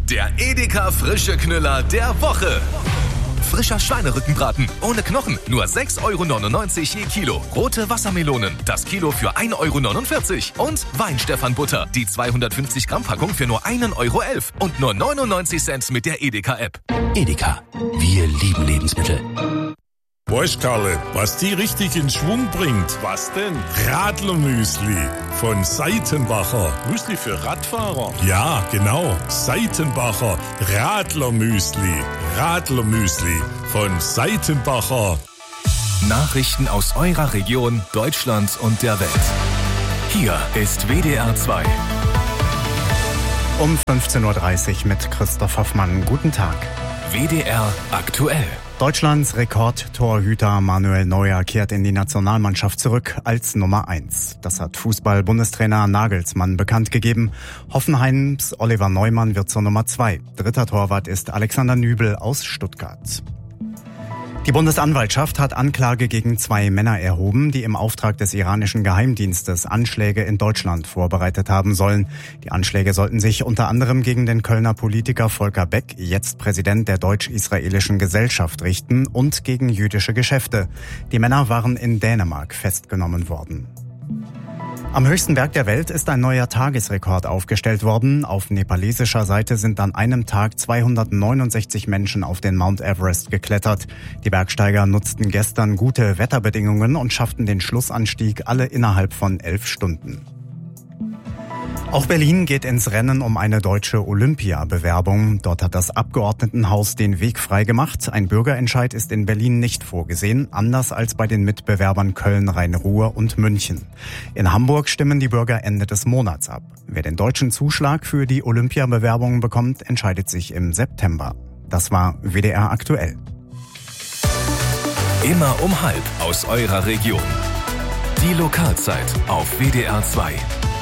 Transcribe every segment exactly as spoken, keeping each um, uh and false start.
Der Edeka frische Knüller der Woche. Frischer Schweinerückenbraten ohne Knochen, nur sechs Euro neunundneunzig je Kilo. Rote Wassermelonen, das Kilo für ein Euro neunundvierzig. Und Weinstefan-Butter, die zweihundertfünfzig Gramm Packung für nur ein Euro elf. Und nur neunundneunzig Cent mit der Edeka-App. Edeka, wir lieben Lebensmittel. Weißt, Karle, was die richtig in Schwung bringt? Was denn? Radlermüsli von Seitenbacher. Müsli für Radfahrer? Ja, genau. Seitenbacher Radlermüsli. Radlermüsli von Seitenbacher. Nachrichten aus eurer Region, Deutschland und der Welt. Hier ist W D R zwei. Um fünfzehn Uhr dreißig mit Christoph Hoffmann. Guten Tag. W D R aktuell. Deutschlands Rekordtorhüter Manuel Neuer kehrt in die Nationalmannschaft zurück als Nummer eins. Das hat Fußball-Bundestrainer Nagelsmann bekannt gegeben. Hoffenheims Oliver Neumann wird zur Nummer zwei. Dritter Torwart ist Alexander Nübel aus Stuttgart. Die Bundesanwaltschaft hat Anklage gegen zwei Männer erhoben, die im Auftrag des iranischen Geheimdienstes Anschläge in Deutschland vorbereitet haben sollen. Die Anschläge sollten sich unter anderem gegen den Kölner Politiker Volker Beck, jetzt Präsident der Deutsch-Israelischen Gesellschaft, richten und gegen jüdische Geschäfte. Die Männer waren in Dänemark festgenommen worden. Am höchsten Berg der Welt ist ein neuer Tagesrekord aufgestellt worden. Auf nepalesischer Seite sind an einem Tag zweihundertneunundsechzig Menschen auf den Mount Everest geklettert. Die Bergsteiger nutzten gestern gute Wetterbedingungen und schafften den Schlussanstieg alle innerhalb von elf Stunden. Auch Berlin geht ins Rennen um eine deutsche Olympia-Bewerbung. Dort hat das Abgeordnetenhaus den Weg freigemacht. Ein Bürgerentscheid ist in Berlin nicht vorgesehen, anders als bei den Mitbewerbern Köln, Rhein-Ruhr und München. In Hamburg stimmen die Bürger Ende des Monats ab. Wer den deutschen Zuschlag für die Olympia-Bewerbung bekommt, entscheidet sich im September. Das war W D R aktuell. Immer um halb aus eurer Region. Die Lokalzeit auf W D R zwei.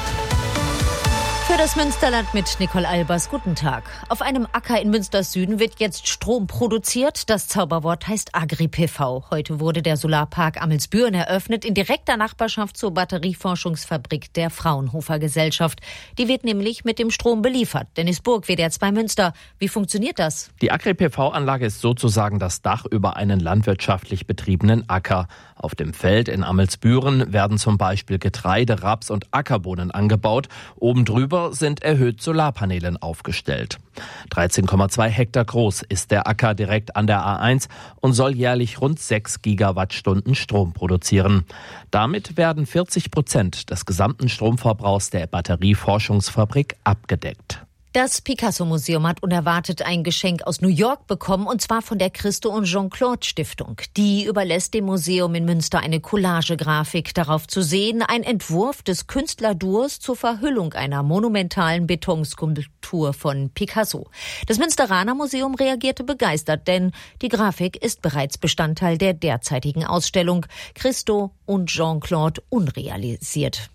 Für das Münsterland mit Nicole Albers. Guten Tag. Auf einem Acker in Münsters Süden wird jetzt Strom produziert. Das Zauberwort heißt Agri-P V. Heute wurde der Solarpark Amelsbüren eröffnet, in direkter Nachbarschaft zur Batterieforschungsfabrik der Fraunhofer Gesellschaft. Die wird nämlich mit dem Strom beliefert. Dennis Burg, W D R zwei Münster. Wie funktioniert das? Die Agri-P V-Anlage ist sozusagen das Dach über einen landwirtschaftlich betriebenen Acker. Auf dem Feld in Amelsbüren werden zum Beispiel Getreide, Raps und Ackerbohnen angebaut. Oben drüber sind erhöht Solarpanelen aufgestellt. dreizehn Komma zwei Hektar groß ist der Acker direkt an der A eins und soll jährlich rund sechs Gigawattstunden Strom produzieren. Damit werden vierzig Prozent des gesamten Stromverbrauchs der Batterieforschungsfabrik abgedeckt. Das Picasso-Museum hat unerwartet ein Geschenk aus New York bekommen, und zwar von der Christo- und Jean-Claude-Stiftung. Die überlässt dem Museum in Münster eine Collage-Grafik. Darauf zu sehen ein Entwurf des Künstlerduos zur Verhüllung einer monumentalen Betonskulptur von Picasso. Das Münsteraner Museum reagierte begeistert, denn die Grafik ist bereits Bestandteil der derzeitigen Ausstellung Christo und Jean-Claude unrealisiert.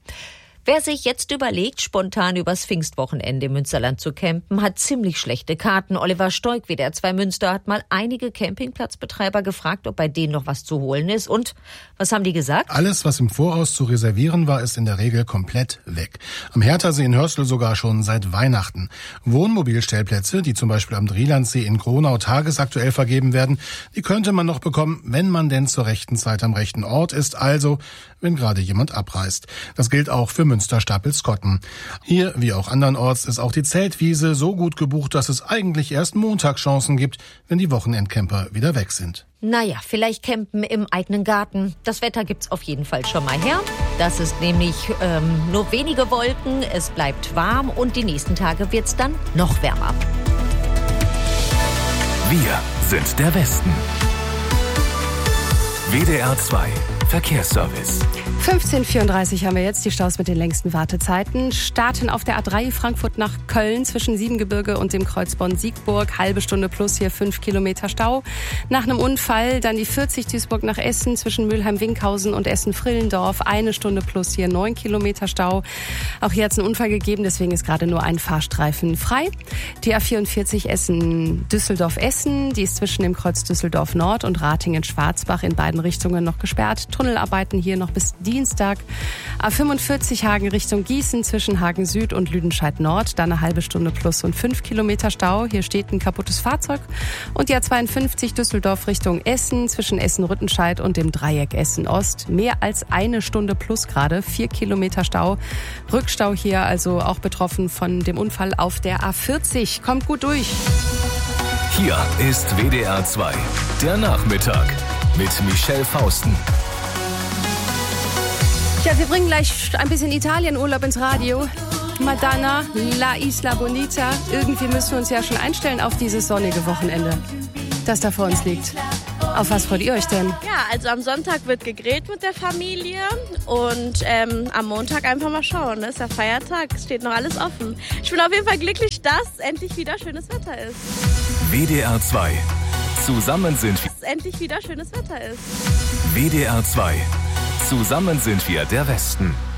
Wer sich jetzt überlegt, spontan übers Pfingstwochenende im Münsterland zu campen, hat ziemlich schlechte Karten. Oliver Stoik, W D R zwei Münster, hat mal einige Campingplatzbetreiber gefragt, ob bei denen noch was zu holen ist. Und was haben die gesagt? Alles, was im Voraus zu reservieren war, ist in der Regel komplett weg. Am Herthasee in Hörstel sogar schon seit Weihnachten. Wohnmobilstellplätze, die zum Beispiel am Drielandsee in Gronau tagesaktuell vergeben werden, die könnte man noch bekommen, wenn man denn zur rechten Zeit am rechten Ort ist, also wenn gerade jemand abreist. Das gilt auch für Münster-Stapelskotten. Hier, wie auch andernorts, ist auch die Zeltwiese so gut gebucht, dass es eigentlich erst Montag Chancen gibt, wenn die Wochenendcamper wieder weg sind. Naja, vielleicht campen im eigenen Garten. Das Wetter gibt's auf jeden Fall schon mal her. Das ist nämlich ähm, nur wenige Wolken, es bleibt warm und die nächsten Tage wird's dann noch wärmer. Wir sind der Westen. W D R zwei Verkehrsservice. fünfzehn Uhr vierunddreißig haben wir jetzt die Staus mit den längsten Wartezeiten. Starten auf der A drei Frankfurt nach Köln zwischen Siebengebirge und dem Kreuz Bonn-Siegburg. Halbe Stunde plus hier fünf Kilometer Stau. Nach einem Unfall dann die vierzig Duisburg nach Essen zwischen Mülheim-Winkhausen und Essen-Frillendorf. Eine Stunde plus hier neun Kilometer Stau. Auch hier hat es einen Unfall gegeben, deswegen ist gerade nur ein Fahrstreifen frei. Die A vierundvierzig Essen-Düsseldorf-Essen, die ist zwischen dem Kreuz Düsseldorf Nord und Ratingen-Schwarzbach in beiden Richtungen noch gesperrt. Tunnelarbeiten hier noch bis Dienstag Dienstag. A fünfundvierzig Hagen Richtung Gießen zwischen Hagen Süd und Lüdenscheid Nord. Dann eine halbe Stunde plus und fünf Kilometer Stau. Hier steht ein kaputtes Fahrzeug. Und die A zweiundfünfzig Düsseldorf Richtung Essen zwischen Essen-Rüttenscheid und dem Dreieck Essen-Ost. Mehr als eine Stunde plus gerade. Vier Kilometer Stau. Rückstau hier, also auch betroffen von dem Unfall auf der A vierzig. Kommt gut durch. Hier ist W D R zwei, der Nachmittag mit Michelle Fausten. Ja, wir bringen gleich ein bisschen Italienurlaub ins Radio. Madonna, La Isla Bonita. Irgendwie müssen wir uns ja schon einstellen auf dieses sonnige Wochenende, das da vor uns liegt. Auf was freut ihr euch denn? Ja, also am Sonntag wird gegrillt mit der Familie und ähm, am Montag einfach mal schauen. Ne? Ist ja Feiertag, es steht noch alles offen. Ich bin auf jeden Fall glücklich, dass endlich wieder schönes Wetter ist. W D R zwei. Zusammen sind wir. Dass endlich wieder schönes Wetter ist. W D R zwei. Zusammen sind wir der Westen.